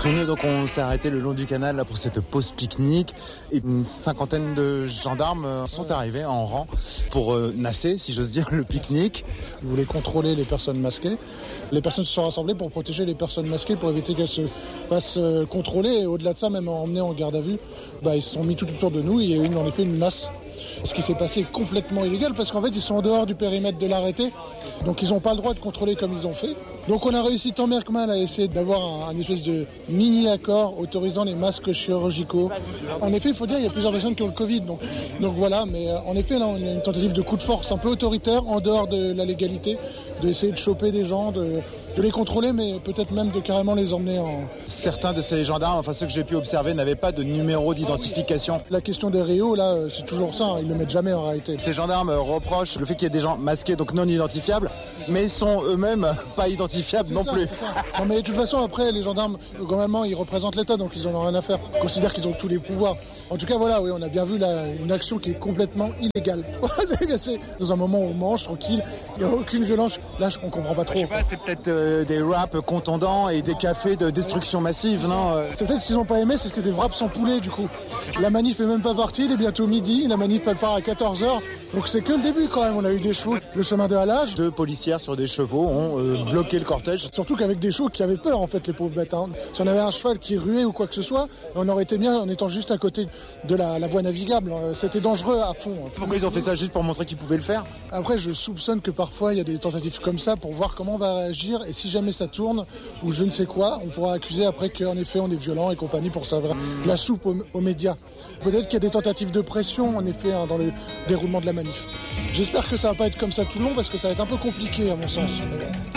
Donc on s'est arrêté le long du canal là, pour cette pause pique-nique. Et une cinquantaine de gendarmes sont arrivés en rang pour nasser, si j'ose dire, le pique-nique. Ils voulaient contrôler les personnes masquées. Les personnes se sont rassemblées pour protéger les personnes masquées, pour éviter qu'elles se fassent contrôler. Et au-delà de ça, même emmenées en garde à vue, ils se sont mis tout autour de nous. Il y a eu en effet une masse. Ce qui s'est passé est complètement illégal parce qu'en fait, ils sont en dehors du périmètre de l'arrêté. Donc ils n'ont pas le droit de contrôler comme ils ont fait. Donc on a réussi tant bien que mal à essayer d'avoir un espèce de mini-accord autorisant les masques chirurgicaux. En effet, il faut dire qu'il y a plusieurs personnes qui ont le Covid. Donc voilà, mais en effet, là, on a une tentative de coup de force un peu autoritaire en dehors de la légalité, d'essayer de choper des gens, de les contrôler, mais peut-être même de carrément les emmener en... Certains de ces gendarmes, enfin ceux que j'ai pu observer, n'avaient pas de numéro d'identification. La question des réos, là, c'est toujours ça, ils ne le mettent jamais en réalité. Ces gendarmes reprochent le fait qu'il y ait des gens masqués, donc non identifiables, mais ils sont eux-mêmes pas identifiables non plus. Non mais de toute façon, après, les gendarmes, globalement, ils représentent l'État, donc ils en ont rien à faire. Ils considèrent qu'ils ont tous les pouvoirs. En tout cas, voilà, oui, on a bien vu là, une action qui est complètement illégale. C'est dans un moment où on mange, tranquille, il n'y a aucune violence. Là, on comprend pas trop. Je sais pas, c'est peut-être des wraps contondants et des cafés de destruction massive, non C'est peut-être ce qu'ils n'ont pas aimé, c'est que des wraps sans poulet, du coup. La manif est même pas partie, il est bientôt midi, la manif elle part à 14h. Donc c'est que le début quand même, on a eu des chevaux, le chemin de halage. 2 policières sur des chevaux ont bloqué le cortège. Surtout qu'avec des chevaux qui avaient peur en fait, les pauvres bêtes. Hein. Si on avait un cheval qui ruait ou quoi que ce soit, on aurait été bien en étant juste à côté de la voie navigable. C'était dangereux à fond. Pourquoi ils ont fait ça, juste pour montrer qu'ils pouvaient le faire? Après je soupçonne que parfois il y a des tentatives comme ça pour voir comment on va réagir et si jamais ça tourne ou je ne sais quoi, on pourra accuser après qu'en effet on est violent et compagnie pour ça. La soupe aux médias. Peut-être qu'il y a des tentatives de pression en effet dans le déroulement de la manif. J'espère que ça va pas être comme ça tout le long parce que ça va être un peu compliqué à mon sens.